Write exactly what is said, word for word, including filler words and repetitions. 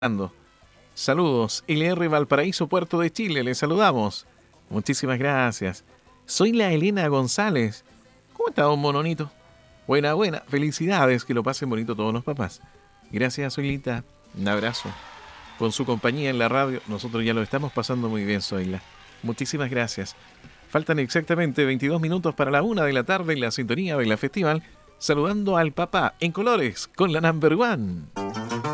Saludos, L R Valparaíso, Puerto de Chile, les saludamos. Muchísimas gracias. Soy la Elena González. ¿Cómo está, don Mononito? Buena, buena. Felicidades, que lo pasen bonito todos los papás. Gracias, Soylita. Un abrazo. Con su compañía en la radio, nosotros ya lo estamos pasando muy bien, Soyla. Muchísimas gracias. Faltan exactamente veintidós minutos para la una de la tarde en la sintonía de la festival, saludando al papá en colores con la number one.